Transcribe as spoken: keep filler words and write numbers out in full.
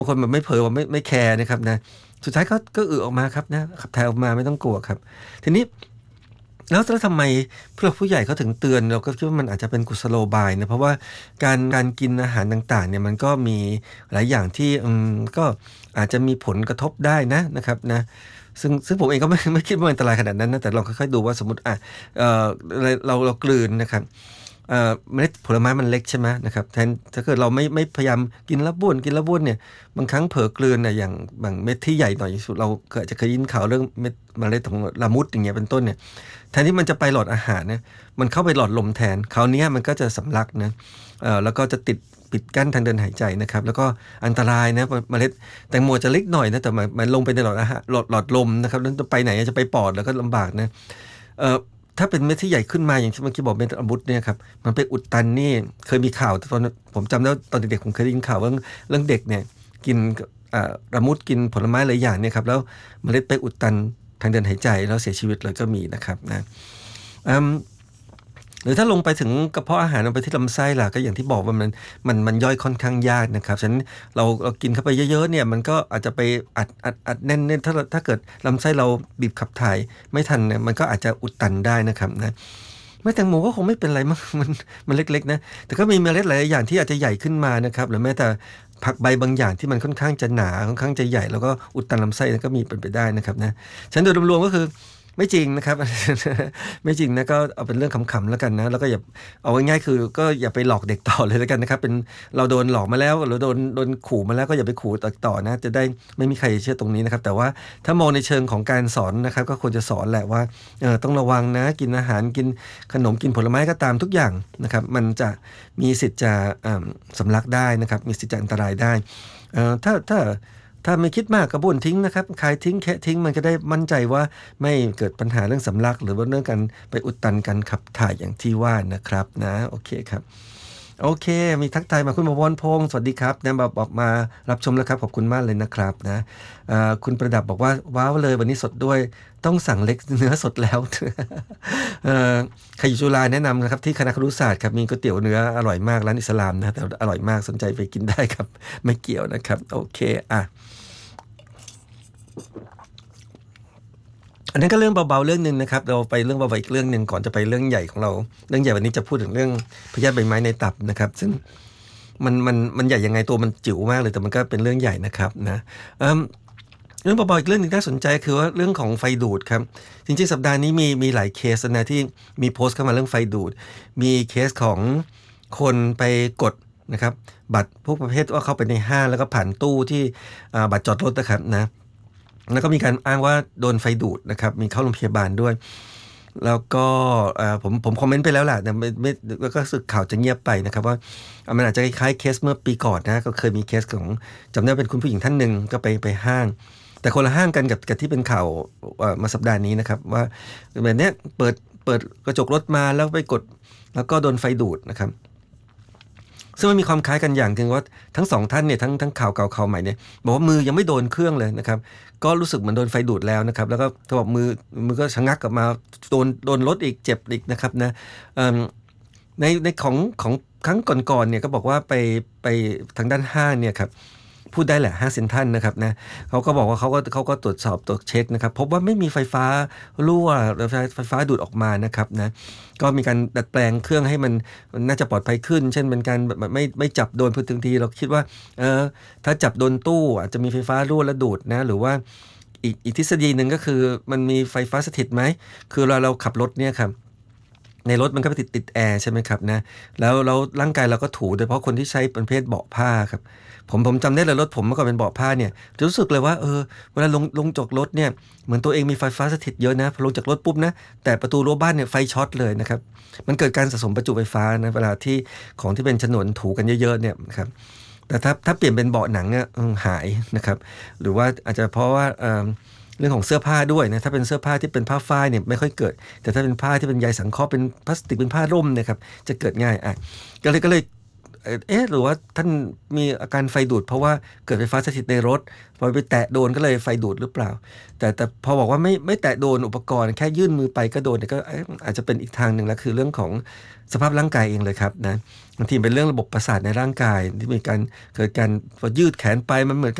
บางคนแบบไม่เผลอแบบไม่ไม่แคร์นะครับนะสุดท้ายก็ก็อึออกมาครับนะขับถ่ายออกมาไม่ต้องกลัวครับทีนี้แล้วแล้วทำไมผู้หลักผู้ใหญ่เขาถึงเตือนเราก็คิดว่ามันอาจจะเป็นกุศโลบายนะเพราะว่าการการกินอาหารต่างๆเนี่ยมันก็มีหลายอย่างที่อืมก็อาจจะมีผลกระทบได้นะนะครับนะซึ่งซึ่งผมเองก็ไม่ไม่คิดว่ามันอันตรายขนาดนั้นนะแต่ลองค่อยๆดูว่าสมมุติอ่ะเอ่อเราเรากลืนนะครับเอ่อเมล็ดผลไม้มันเล็กใช่ไหมนะครับแทนถ้าเกิดเราไม่ไม่พยายามกินแล้วบ้วนกินแล้วบ้วนเนี่ยบางครั้งเผลอกลืนน่ะอย่างบางเม็ดที่ใหญ่หน่อยสุดเราเคยจะเคยยินข่าวเรื่องเม็ดเมล็ดของละมุดอย่างเงี้ยเป็นต้นเนี่ยแทนที่มันจะไปหลอดอาหารเนี่ยมันเข้าไปหลอดลมแทนคราวนี้มันก็จะสำลักนะเอ่อแล้วก็จะติดปิดกั้นทางเดินหายใจนะครับแล้วก็อันตรายนะเมล็ดแตงโมจะเล็กหน่อยนะแต่มันมันลงไปในหลอดอาหารหลอดหลอดลมนะครับแล้วจะไปไหนจะไปปอดแล้วก็ลำบากนะเอ่อถ้าเป็นเม็ดที่ใหญ่ขึ้นมาอย่างที่เมื่อกี้บอกเม็ดละมุดเนี่ยครับมันไปอุดตันนี่เคยมีข่าวตอนผมจำได้ตอนเด็กๆผมเคยได้ยินข่าวเรื่องเรื่องเด็กเนี่ยกินอ่าละมุดกินผลไม้หลายอย่างเนี่ยครับแล้วเมล็ดไปอุดตันทางเดินหายใจแล้วเสียชีวิตเลยก็มีนะครับนะอืมหรือถ้าลงไปถึงกระเพาะอาหารลงไปที่ลำไส้ล่ะก็อย่างที่บอกว่ามันมันมันย่อยค่อนข้างยากนะครับฉะนั้นเราเรากินเข้าไปเยอะๆเนี่ยมันก็อาจจะไปอัดอัดอัดแน่นๆถ้าถ้าเกิดลำไส้เราบีบขับถ่ายไม่ทันเนี่ยมันก็อาจจะอุดตันได้นะครับนะแม้แตงโมก็คงไม่เป็นไรมั้งมันมันเล็กๆนะแต่ก็มีเมล็ดหลายอย่างที่อาจจะใหญ่ขึ้นมานะครับหรือแม้แต่ผักใบบางอย่างที่มันค่อนข้างจะหนาค่อนข้างจะใหญ่แล้วก็อุดตันลำไส้ก็มีเป็นไปได้นะครับนะฉะนั้นโดยรวมๆก็คือไม่จริงนะครับ ไม่จริงนะก็เอาเป็นเรื่องขำๆแล้วกันนะแล้วก็อย่าเอาง่ายๆคือก็อย่าไปหลอกเด็กต่อเลยแล้วกันนะครับเป็นเราโดนหลอกมาแล้วหรือโดนโดนขู่มาแล้วก็อย่าไปขู่ต่อนะจะได้ไม่มีใครเชื่อตรงนี้นะครับแต่ว่าถ้ามองในเชิงของการสอนนะครับก็ควรจะสอนแหละว่าเออต้องระวังนะกินอาหารกินขนมกินผลไม้ก็ตามทุกอย่างนะครับมันจะมีสิทธิ์จะสำลักได้นะครับมีสิทธิ์จะอันตรายได้เอ่อถ้าถ้าถ้าไม่คิดมากก็บ้วนทิ้งนะครับคายทิ้งแคะทิ้งมันจะได้มั่นใจว่าไม่เกิดปัญหาเรื่องสำลักหรือว่าเรื่องการไปอุดตันการขับถ่ายอย่างที่ว่านะครับนะโอเคครับโอเคมีทักทายมาคุณบวรพงศ์สวัสดีครับนะบอกบอกมารับชมแล้วครับขอบคุณมากเลยนะครับนะเอ่อคุณประดับบอกว่าว้าวเลยวันนี้สดด้วยต้องสั่งเล็กเนื้อสดแล้ว เอ่อใครอยู่จุฬาแนะนำนะครับที่คณะครุศาสตร์ครับมีก๋วยเตี๋ยวเนื้ออร่อยมากร้านอิสลามนะแต่อร่อยมากสนใจไปกินได้ครับไม่เกี่ยวนะครับโอเคอ่ะ อันนั้นก็เรื่องเบาๆเรื่องนึงนะครับเราไปเรื่องเบาๆอีกเรื่องนึงก่อนจะไปเรื่องใหญ่ของเราเรื่องใหญ่วันนี้จะพูดถึงเรื่องพยาธิใบไม้ในตับนะครับซึ่งมันมันมันใหญ่ยังไงตัวมันจิ๋วมากเลยแต่มันก็เป็นเรื่องใหญ่นะครับนะเอิ่มเรื่องเบาๆอีกเรื่องนึงน่าสนใจคือว่าเรื่องของไฟดูดครับจริงๆสัปดาห์นี้มีมีหลายเคสนะที่มีโพสต์เข้ามาเรื่องไฟดูดมีเคสของคนไปกดนะครับบัตรพวกประเภทว่าเข้าไปในห้างแล้วก็ผ่านตู้ที่บัตรจอดรถนะครับนะแล้วก็มีการอ้างว่าโดนไฟดูดนะครับมีเข้าโรงพยาบาลด้วยแล้วก็ผมผมคอมเมนต์ไปแล้วแหละแต่ไม่ไม่แล้วก็สึกข่าวจะเงียบไปนะครับว่ามันอาจจะคล้ายๆเคสเมื่อปีก่อนนะก็เคยมีเคสของจำได้เป็นคุณผู้หญิงท่านหนึ่งก็ไปไปห้างแต่คนละห้างกันกับกับที่เป็นข่าวมาสัปดาห์นี้นะครับว่าแบบนี้เปิดเปิดกระจกรถมาแล้วไปกดแล้วก็โดนไฟดูดนะครับซึ่งมันมีความคล้ายกันอย่างคือว่าทั้งสองท่านเนี่ยทั้งทั้งข่าวเก่าข่าวใหม่เนี่ยบอกว่ามือยังไม่โดนเครื่องเลยนะครับก็รู้สึกเหมือนโดนไฟดูดแล้วนะครับแล้วก็เขาบอกมือมือก็ชะงักกลับมาโดนโดนรถอีกเจ็บอีกนะครับนะในในของของครั้งก่อนๆเนี่ยก็บอกว่าไปไปทางด้านห้างเนี่ยครับพูดได้แหละห้างเซ็นทรัลนะครับนะเขาก็บอกว่าเขาก็เขาก็ตรวจสอบตรวจเช็คนะครับพบว่าไม่มีไฟฟ้ารั่วหรือไฟฟ้าดูดออกมานะครับนะก็มีการดัดแปลงเครื่องให้มันน่าจะปลอดภัยขึ้นเช่นเป็นการแบบไม่ไม่จับโดนพื้นที่เราคิดว่าเออถ้าจับโดนตู้อาจจะมีไฟฟ้ารั่วและดูดนะหรือว่าอีกอีกทฤษฎีหนึ่งก็คือมันมีไฟฟ้าสถิตไหมคือเราเราขับรถเนี่ยครับในรถมันก็ไปติดติดแอร์ใช่ไหมครับนะแล้วเราร่างกายเราก็ถูโดยเฉพาะคนที่ใช้ประเภทเบาะผ้าครับผมผมจำได้เลยรถผมเมื่อก่อนเป็นเบาะผ้าเนี่ยจะรู้สึกเลยว่าเออเวลาลงลงจากรถเนี่ยเหมือนตัวเองมีไฟฟ้าสถิตเยอะนะพอลงจากรถปุ๊บนะแต่ประตูรั้วบ้านเนี่ยไฟช็อตเลยนะครับมันเกิดการสะสมประจุไฟฟ้านะเวลาที่ของที่เป็นฉนวนถูกันเยอะๆเนี่ยนะครับแต่ถ้าถ้าเปลี่ยนเป็นเบาะหนังเนี่ยหายนะครับหรือว่าอาจจะเพราะว่าเรื่องของเสื้อผ้าด้วยนะถ้าเป็นเสื้อผ้าที่เป็นผ้าฝ้ายเนี่ยไม่ค่อยเกิดแต่ถ้าเป็นผ้าที่เป็นใยสังเคราะห์เป็นพลาสติกเป็นผ้าร่มเนี่ยครับจะเกิดง่ายอ่ะก็เลยก็เลยเอ่อเอ๊ะหรือว่าท่านมีอาการไฟดูดเพราะว่าเกิดไฟฟ้าสถิตในรถพอไปแตะโดนก็เลยไฟดูดหรือเปล่าแต่แต่พอบอกว่าไม่ไม่แตะโดนอุปกรณ์แค่ยื่นมือไปก็โดนเนี่ยก็เอ๊ะอาจจะเป็นอีกทางหนึ่งแล้วคือเรื่องของสภาพร่างกายเองเลยครับนะบางทีเป็นเรื่องระบบประสาทในร่างกายที่มีการเกิดการพอยืดแขนไปมันเหมือน